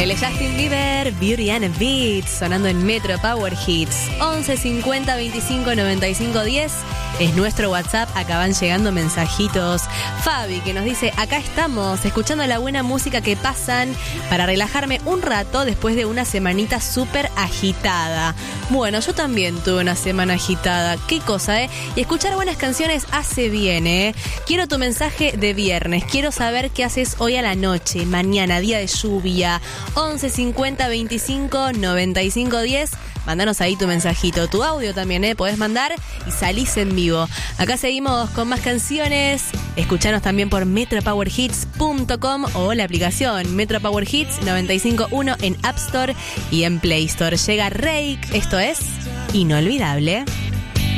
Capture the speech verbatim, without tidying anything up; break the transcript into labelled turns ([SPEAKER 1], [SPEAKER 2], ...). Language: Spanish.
[SPEAKER 1] El de Justin Bieber, Beauty and a Beat, sonando en Metro Power Hits. once cincuenta veinticinco noventa y cinco diez es nuestro WhatsApp. Acá van llegando mensajitos. Fabi, que nos dice: acá estamos, escuchando la buena música que pasan para relajarme un rato después de una semanita súper agitada. Bueno, yo también tuve una semana agitada. Qué cosa, ¿eh? Y escuchar buenas canciones hace bien, ¿eh? Quiero tu mensaje de viernes. Quiero saber qué haces hoy a la noche, mañana, día de lluvia. once cincuenta veinticinco noventa y cinco diez. Mándanos ahí tu mensajito, tu audio también, ¿eh? Podés mandar y salís en vivo. Acá seguimos con más canciones. Escuchanos también por metro power hits punto com o la aplicación Metro Power Hits noventa y cinco punto uno en App Store y en Play Store. Llega Rake, esto es Inolvidable.